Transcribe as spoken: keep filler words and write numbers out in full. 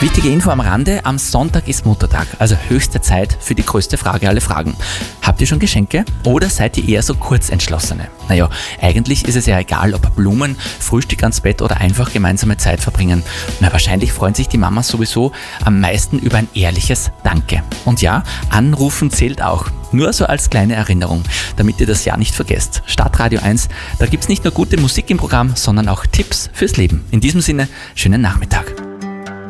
Wichtige Info am Rande, am Sonntag ist Muttertag, also höchste Zeit für die größte Frage aller Fragen. Habt ihr schon Geschenke oder seid ihr eher so Kurzentschlossene? Naja, eigentlich ist es ja egal, ob Blumen, Frühstück ans Bett oder einfach gemeinsame Zeit verbringen. Na, wahrscheinlich freuen sich die Mamas sowieso am meisten über ein ehrliches Danke. Und ja, anrufen zählt auch. Nur so als kleine Erinnerung, damit ihr das Jahr nicht vergesst. Startradio eins, da gibt's nicht nur gute Musik im Programm, sondern auch Tipps fürs Leben. In diesem Sinne, schönen Nachmittag.